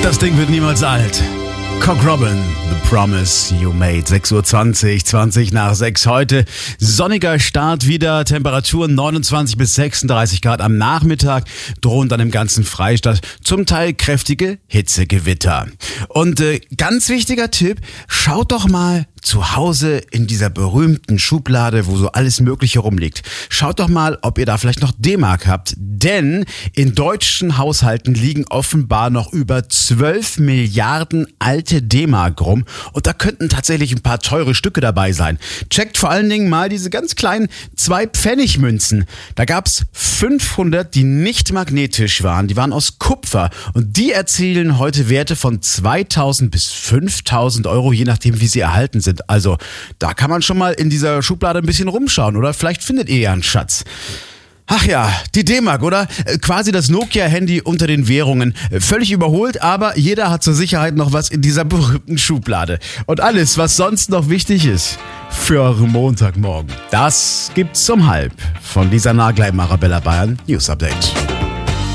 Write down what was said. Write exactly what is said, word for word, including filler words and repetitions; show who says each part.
Speaker 1: Das Ding wird niemals alt. Cock Robin, The Promise You Made. sechs Uhr zwanzig, zwanzig nach sechs heute. Sonniger Start wieder, Temperaturen neunundzwanzig bis sechsunddreißig Grad am Nachmittag, drohen dann im ganzen Freistaat zum Teil kräftige Hitzegewitter. Und äh, ganz wichtiger Tipp, schaut doch mal zu Hause in dieser berühmten Schublade, wo so alles Mögliche rumliegt. Schaut doch mal, ob ihr da vielleicht noch D-Mark habt. Denn in deutschen Haushalten liegen offenbar noch über zwölf Milliarden alte D-Mark rum. Und da könnten tatsächlich ein paar teure Stücke dabei sein. Checkt vor allen Dingen mal diese ganz kleinen zwei Pfennig Münzen. Da gab's fünfhundert, die nicht magnetisch waren. Die waren aus Kupfer. Und die erzielen heute Werte von zweitausend bis fünftausend Euro, je nachdem, wie sie erhalten sind. Also da kann man schon mal in dieser Schublade ein bisschen rumschauen, oder? Vielleicht findet ihr ja einen Schatz. Ach ja, die D-Mark, oder? Quasi das Nokia-Handy unter den Währungen. Völlig überholt, aber jeder hat zur Sicherheit noch was in dieser berühmten Schublade. Und alles, was sonst noch wichtig ist für euren Montagmorgen, das gibt's um halb von Lisa Nagel im Arabella Bayern News Update.